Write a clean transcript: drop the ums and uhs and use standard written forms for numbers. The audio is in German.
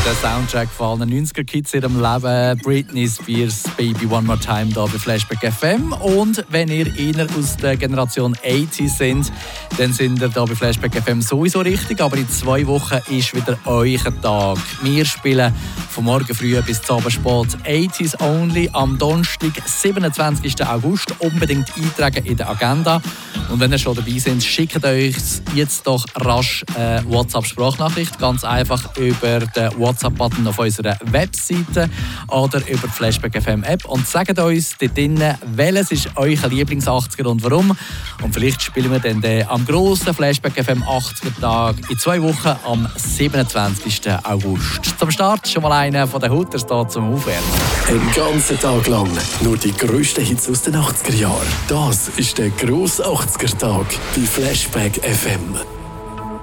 der Soundtrack von allen 90er-Kids in ihrem Leben. Britney Spears, Baby One More Time, hier bei Flashback FM. Und wenn ihr eher aus der Generation 80 sind, dann sind ihr hier bei Flashback FM sowieso richtig. Aber in 2 Wochen ist wieder euer Tag. Wir spielen von morgen früh bis zum Abend spät 80s Only am Donnerstag, 27. August. Unbedingt eintragen in der Agenda. Und wenn ihr schon dabei seid, schickt euch jetzt doch rasch eine WhatsApp-Sprachnachricht. Ganz einfach über den WhatsApp-Button auf unserer Webseite oder über die Flashback FM App und sagt uns dort drinnen, welches ist euer Lieblings-80er und warum. Und vielleicht spielen wir dann am grossen Flashback FM 80er-Tag in 2 Wochen am 27. August. Zum Start schon mal einer von den Hooters hier zum Aufwärmen. Den ganzen Tag lang nur die grössten Hits aus den 80er Jahren. Das ist der grosse 80er-Tag bei Flashback FM.